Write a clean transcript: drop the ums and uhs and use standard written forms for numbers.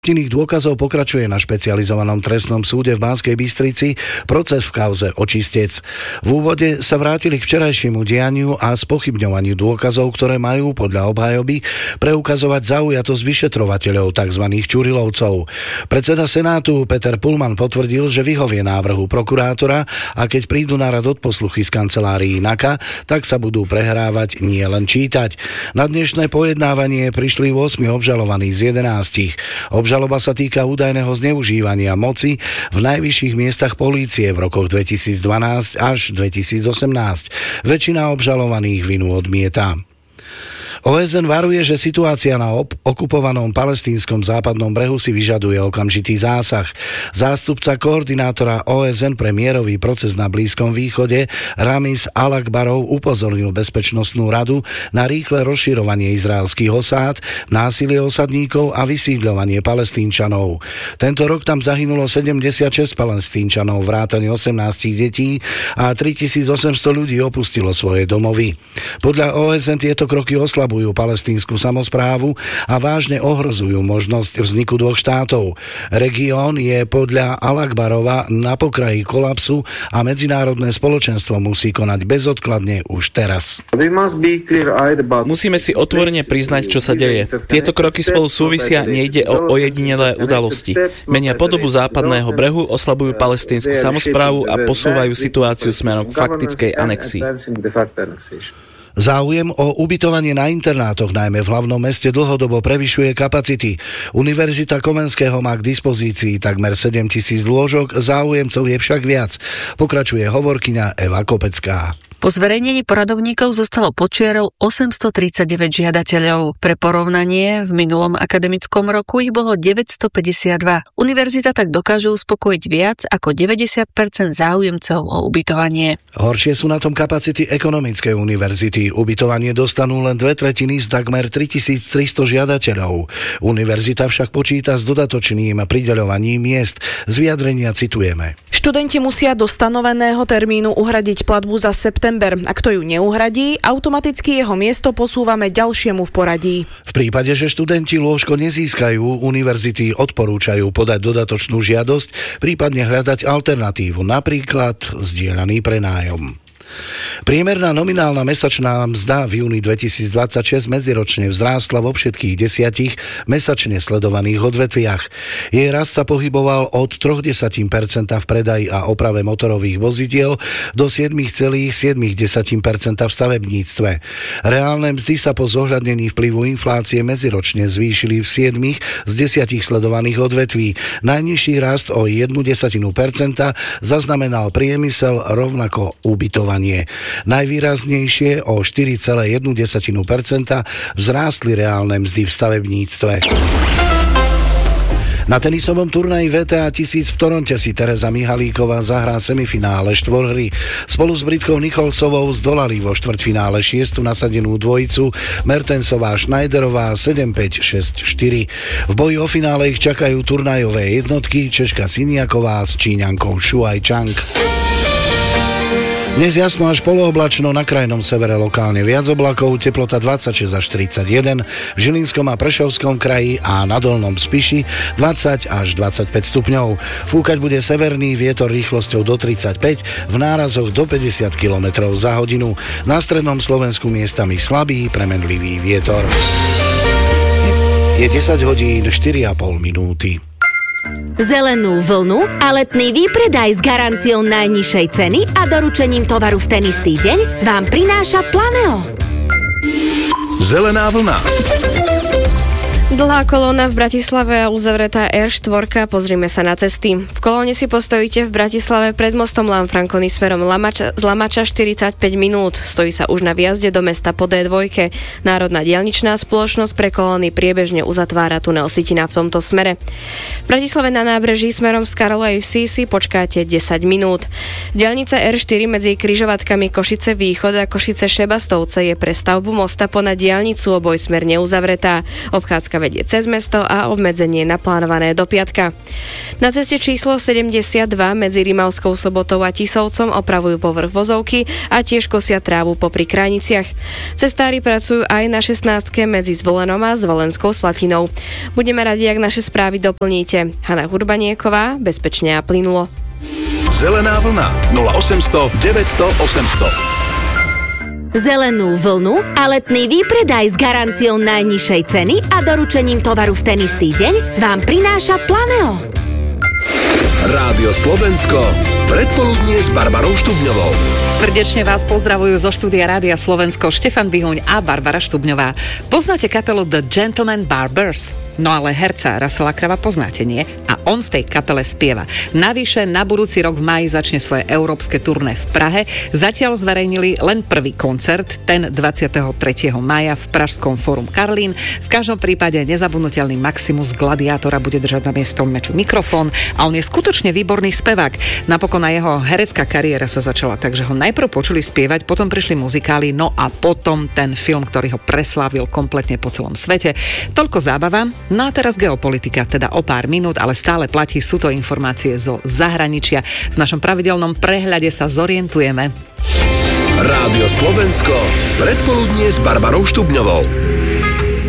Iných dôkazov pokračuje na špecializovanom trestnom súde v Banskej Bystrici proces v kauze Očistec. V úvode sa vrátili k včerajšiemu dianiu a spochybňovaniu dôkazov, ktoré majú podľa obhajoby preukazovať zaujatosť vyšetrovateľov tzv. Čurilovcov. Predseda Senátu Peter Pullman potvrdil, že vyhovie návrhu prokurátora a keď prídu na rad odposluchy z kancelárií NAKA, tak sa budú prehrávať, nie len čítať. Na dnešné pojednávanie prišli 8 obžalovaní z 11. Žaloba sa týka údajného zneužívania moci v najvyšších miestach polície v rokoch 2012 až 2018. Väčšina obžalovaných vinu odmieta. OSN varuje, že situácia na okupovanom palestínskom západnom brehu si vyžaduje okamžitý zásah. Zástupca koordinátora OSN pre mierový proces na Blízkom východe Ramiz Al-Akbarov upozornil Bezpečnostnú radu na rýchle rozširovanie izraelských osád, násilie osadníkov a vysídľovanie Palestínčanov. Tento rok tam zahynulo 76 Palestínčanov, vrátane 18 detí a 3800 ľudí opustilo svoje domovy. Podľa OSN tieto kroky oslabujú palestínsku samosprávu a vážne ohrozujú možnosť vzniku dvoch štátov. Región je podľa Al-Akbarova na pokraji kolapsu a medzinárodné spoločenstvo musí konať bezodkladne už teraz. Musíme si otvorene priznať, čo sa deje. Tieto kroky spolu súvisia, nejde o ojedinelé udalosti. Menia podobu západného brehu, oslabujú palestínsku samosprávu a posúvajú situáciu smerom k faktickej anexii. Záujem o ubytovanie na internátoch, najmä v hlavnom meste, dlhodobo prevyšuje kapacity. Univerzita Komenského má k dispozícii takmer 7 000 lôžok, záujemcov je však viac. Pokračuje hovorkyňa Eva Kopecká. Po zverejnení poradovníkov zostalo pod čiarou 839 žiadateľov. Pre porovnanie, v minulom akademickom roku ich bolo 952. Univerzita tak dokáže uspokojiť viac ako 90% záujemcov o ubytovanie. Horšie sú na tom kapacity ekonomickej univerzity. Ubytovanie dostanú len 2/3 z takmer 3300 žiadateľov. Univerzita však počíta s dodatočným prideľovaním miest. Z vyjadrenia citujeme. Študenti musia do stanoveného termínu uhradiť platbu za september. Ak to ju neuhradí, automaticky jeho miesto posúvame ďalšiemu v poradí. V prípade, že študenti lôžko nezískajú, univerzity odporúčajú podať dodatočnú žiadosť, prípadne hľadať alternatívu, napríklad zdieľaný prenájom. Priemerná nominálna mesačná mzda v júni 2026 medziročne vzrástla vo všetkých 10 mesačne sledovaných odvetviach. Jej rast sa pohyboval od 0,3% v predaji a oprave motorových vozidiel do 7,7% v stavebníctve. Reálne mzdy sa po zohľadnení vplyvu inflácie medziročne zvýšili v 7 z 10 sledovaných odvetví. Najnižší rast o 0,1% zaznamenal priemysel, rovnako ubytovanie. Najvýraznejšie o 4,1% vzrástli reálne mzdy v stavebníctve. Na tenisovom turnaji VTA 1000 v Toronte si Tereza Mihalíková zahrá semifinále štvorhry. Spolu s Britkou Nicholsovou zdolali vo štvrťfinále 6. nasadenú dvojicu Mertensová Schneiderová 7-5, 6-4. V boji o finále ich čakajú turnajové jednotky Češka Siniaková s Číňankou Shuai Chang. Dnes jasno až polooblačno, na krajnom severe lokálne viac oblakov, teplota 26 až 31, v Žilinskom a Prešovskom kraji a na Dolnom Spiši 20 až 25 stupňov. Fúkať bude severný vietor rýchlosťou do 35, v nárazoch do 50 km za hodinu. Na strednom Slovensku miestami slabý, premenlivý vietor. Je 10 hodín 4,5 minúty. Zelenú vlnu a letný výpredaj s garanciou najnižšej ceny a doručením tovaru v ten istý deň vám prináša Planeo. Zelená vlna. Dlhá kolóna v Bratislave a uzavretá R4, pozrime sa na cesty. V kolóne si postojíte v Bratislave pred mostom Lanfranconi smerom z Lamača 45 minút. Stojí sa už na vjazde do mesta po D2. Národná diaľničná spoločnosť pre kolóny priebežne uzatvára tunel Sitina v tomto smere. V Bratislave na nábreží smerom z Karlovej Vsi si počkáte 10 minút. Diaľnica R4 medzi križovatkami Košice Východ a Košice Šebastovce je pre stavbu mosta ponad diaľnicu obojsmerne uzavretá. Obchádzka vedie cez mesto a obmedzenie naplánované do piatka. Na ceste číslo 72 medzi Rimavskou Sobotou a Tisovcom opravujú povrch vozovky a tiež kosia trávu popri Krajniciach. Cestári pracujú aj na 16 medzi Zvolenom a Zvolenskou Slatinou. Budeme radi, ak naše správy doplníte. Hana Hurbanieková, bezpečne a plynulo. Zelená vlna 0800 900 800. Zelenú vlnu a letný výpredaj s garanciou najnižšej ceny a doručením tovaru v ten istý deň vám prináša Planeo. Rádio Slovensko, predpoludnie s Barbarou Štubňovou. Srdečne vás pozdravujú zo štúdia Rádia Slovensko Štefan Bihuň a Barbara Štubňová. Poznáte kapelu The Gentleman Barbers? No ale herca Russella Crowea poznáte, nie? A on v tej kapele spieva. Navyše na budúci rok v máji začne svoje európske turné v Prahe. Zatiaľ zverejnili len prvý koncert, ten 23. mája v pražskom Fórum Karlín. V každom prípade nezabudnutelný Maximus Gladiátora bude držať na miestom meču mikrofón a on je skutočne výborný spevák. Napokon aj jeho herecká kariéra sa začala, takže ho najprv počuli spievať, potom prišli muzikály, no a potom ten film, ktorý ho preslávil kompletne po celom svete. Toľko zábava. No a teraz geopolitika, teda o pár minút, ale stále platí, sú to informácie zo zahraničia. V našom pravidelnom prehľade sa zorientujeme. Rádio Slovensko, predpoludnie s Barbarou Štubňovou.